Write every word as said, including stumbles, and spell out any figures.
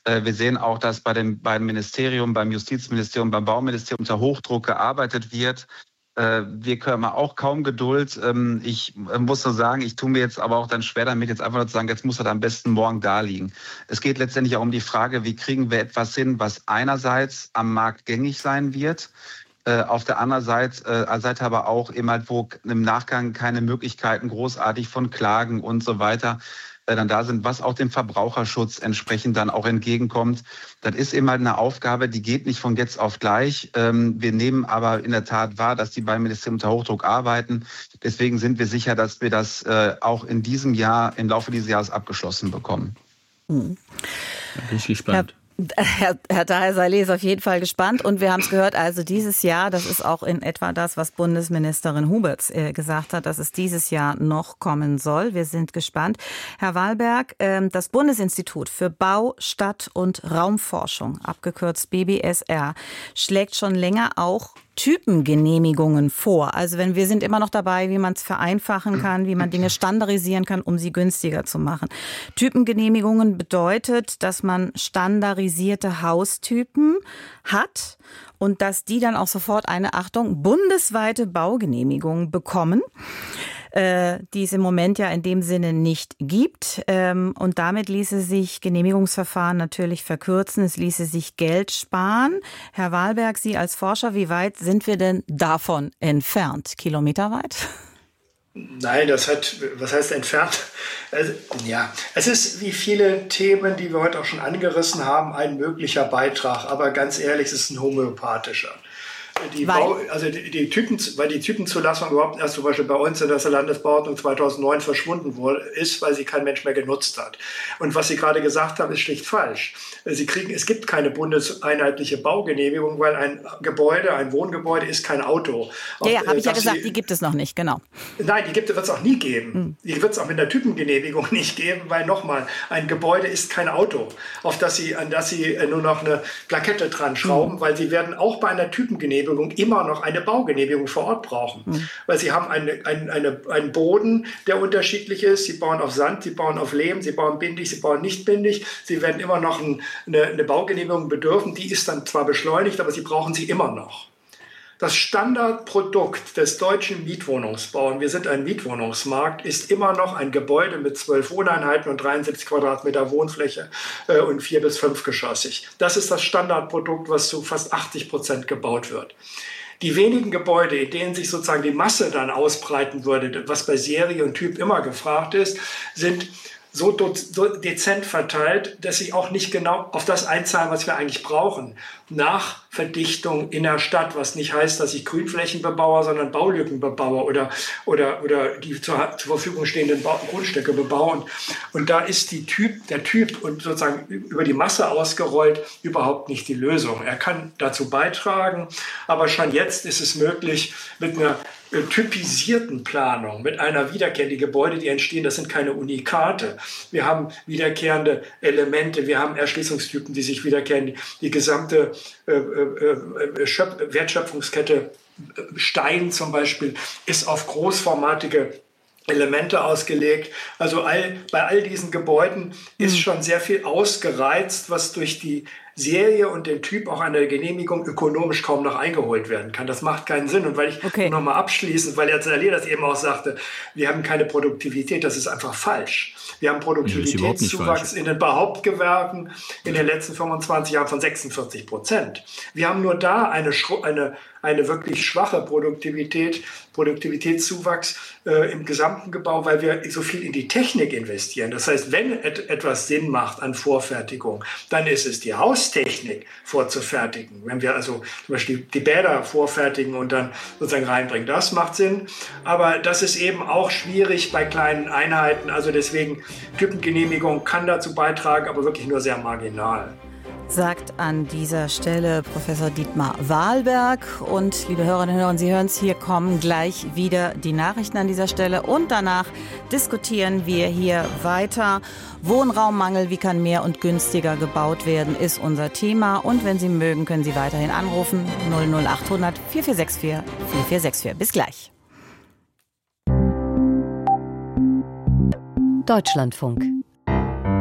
Wir sehen auch, dass bei den beiden Ministerien, beim Justizministerium, beim Bauministerium unter Hochdruck gearbeitet wird. Wir können auch kaum Geduld. Ich muss nur sagen, ich tue mir jetzt aber auch dann schwer damit, jetzt einfach nur zu sagen, jetzt muss das am besten morgen da liegen. Es geht letztendlich auch um die Frage, wie kriegen wir etwas hin, was einerseits am Markt gängig sein wird, auf der anderen Seite, äh, Seite aber auch eben halt, wo im Nachgang keine Möglichkeiten großartig von Klagen und so weiter äh, dann da sind, was auch dem Verbraucherschutz entsprechend dann auch entgegenkommt. Das ist eben halt eine Aufgabe, die geht nicht von jetzt auf gleich. Ähm, wir nehmen aber in der Tat wahr, dass die beiden Ministerien unter Hochdruck arbeiten. Deswegen sind wir sicher, dass wir das äh, auch in diesem Jahr, im Laufe dieses Jahres abgeschlossen bekommen. Hm. Da bin ich gespannt. Ja. Herr, Herr Taher-Saleh ist auf jeden Fall gespannt und wir haben es gehört, also dieses Jahr, das ist auch in etwa das, was Bundesministerin Huberts äh, gesagt hat, dass es dieses Jahr noch kommen soll. Wir sind gespannt. Herr Wahlberg, äh, das Bundesinstitut für Bau-, Stadt- und Raumforschung, abgekürzt B B S R, schlägt schon länger auch Typengenehmigungen vor. Also wenn wir sind immer noch dabei, wie man es vereinfachen kann, wie man Dinge standardisieren kann, um sie günstiger zu machen. Typengenehmigungen bedeutet, dass man standardisierte Haustypen hat und dass die dann auch sofort eine, Achtung, bundesweite Baugenehmigung bekommen, die es im Moment ja in dem Sinne nicht gibt. Und damit ließe sich Genehmigungsverfahren natürlich verkürzen. Es ließe sich Geld sparen. Herr Wahlberg, Sie als Forscher, wie weit sind wir denn davon entfernt? Kilometerweit? Nein, das hat, was heißt entfernt? Also, ja, es ist wie viele Themen, die wir heute auch schon angerissen haben, ein möglicher Beitrag. Aber ganz ehrlich, es ist ein homöopathischer. Die Bau, also die, die Typen, weil die Typenzulassung überhaupt erst zum Beispiel bei uns in der Landesbauordnung zweitausendneun verschwunden wurde, ist, weil sie kein Mensch mehr genutzt hat. Und was Sie gerade gesagt haben, ist schlicht falsch. Sie kriegen, es gibt keine bundeseinheitliche Baugenehmigung, weil ein Gebäude, ein Wohngebäude ist kein Auto. Ja, ja, habe ich ja gesagt, Sie, die gibt es noch nicht, genau. Nein, die gibt es, wird es auch nie geben. Hm. Die wird es auch mit der Typengenehmigung nicht geben, weil nochmal, ein Gebäude ist kein Auto, auf das Sie, an das Sie nur noch eine Plakette dran schrauben, hm. weil Sie werden auch bei einer Typengenehmigung immer noch eine Baugenehmigung vor Ort brauchen. Mhm. Weil sie haben eine, eine, eine, einen Boden, der unterschiedlich ist. Sie bauen auf Sand, sie bauen auf Lehm, sie bauen bindig, sie bauen nicht bindig. Sie werden immer noch ein, eine, eine Baugenehmigung bedürfen. Die ist dann zwar beschleunigt, aber sie brauchen sie immer noch. Das Standardprodukt des deutschen Mietwohnungsbaus, wir sind ein Mietwohnungsmarkt, ist immer noch ein Gebäude mit zwölf Wohneinheiten und dreiundsiebzig Quadratmeter Wohnfläche äh, und vier- bis fünfgeschossig. Das ist das Standardprodukt, was zu fast achtzig Prozent gebaut wird. Die wenigen Gebäude, in denen sich sozusagen die Masse dann ausbreiten würde, was bei Serie und Typ immer gefragt ist, sind so, so dezent verteilt, dass sie auch nicht genau auf das einzahlen, was wir eigentlich brauchen. Nach Verdichtung in der Stadt, was nicht heißt, dass ich Grünflächen bebaue, sondern Baulücken bebaue oder, oder, oder die zur, zur Verfügung stehenden ba- Grundstücke bebaue. Und, und da ist die Typ, der Typ und sozusagen über die Masse ausgerollt überhaupt nicht die Lösung. Er kann dazu beitragen, aber schon jetzt ist es möglich, mit einer typisierten Planung, mit einer wiederkehrenden Gebäude, die entstehen, das sind keine Unikate. Wir haben wiederkehrende Elemente, wir haben Erschließungstypen, die sich wiederkehren. Die gesamte äh, äh, Schöp- Wertschöpfungskette Stein zum Beispiel ist auf großformatige Elemente ausgelegt. Also all, bei all diesen Gebäuden ist schon sehr viel ausgereizt, was durch die Serie und den Typ auch eine Genehmigung ökonomisch kaum noch eingeholt werden kann. Das macht keinen Sinn. Und weil ich okay. noch mal abschließend, weil Herr Saleh das eben auch sagte, wir haben keine Produktivität, das ist einfach falsch. Wir haben Produktivitätszuwachs in den Bauhauptgewerben in den letzten fünfundzwanzig Jahren von sechsundvierzig Prozent. Wir haben nur da eine, eine, eine wirklich schwache Produktivität, Produktivitätszuwachs äh, im gesamten Gebau, weil wir so viel in die Technik investieren. Das heißt, wenn et- etwas Sinn macht an Vorfertigung, dann ist es die Haustechnik vorzufertigen. Wenn wir also zum Beispiel die Bäder vorfertigen und dann sozusagen reinbringen, das macht Sinn. Aber das ist eben auch schwierig bei kleinen Einheiten. Also deswegen, Typengenehmigung kann dazu beitragen, aber wirklich nur sehr marginal. Sagt an dieser Stelle Professor Dietmar Wahlberg. Und liebe Hörerinnen und Hörer, Sie hören es, hier kommen gleich wieder die Nachrichten an dieser Stelle. Und danach diskutieren wir hier weiter. Wohnraummangel, wie kann mehr und günstiger gebaut werden, ist unser Thema. Und wenn Sie mögen, können Sie weiterhin anrufen. null null achthundert vier vier sechs vier vier vier sechs vier. Bis gleich. Deutschlandfunk.